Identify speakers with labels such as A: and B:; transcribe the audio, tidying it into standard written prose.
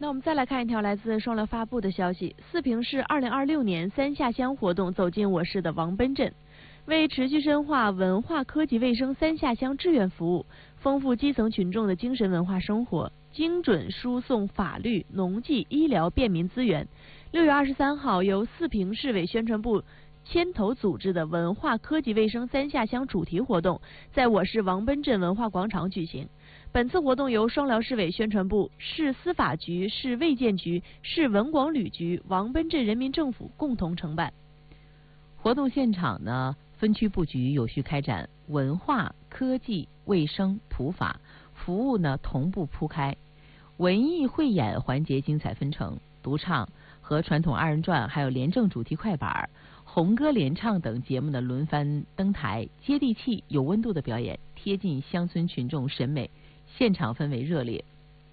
A: 那我们再来看一条来自双流发布的消息：四平市2026年三下乡活动走进我市的王奔镇，为持续深化文化、科技、卫生三下乡志愿服务，丰富基层群众的精神文化生活，精准输送法律、农技、医疗便民资源。6月23号，由四平市委宣传部牵头组织的文化、科技、卫生三下乡主题活动，在我市王奔镇文化广场举行。本次活动由双辽市委宣传部、市司法局、市卫健局、市文广旅局、王奔镇人民政府共同承办。
B: 活动现场呢，分区布局，有序开展文化、科技、卫生、普法服务呢同步铺开，文艺汇演环节精彩纷呈，独唱和传统二人转，还有廉政主题快板、红歌联唱等节目的轮番登台，接地气、有温度的表演，贴近乡村群众审美。现场氛围热烈，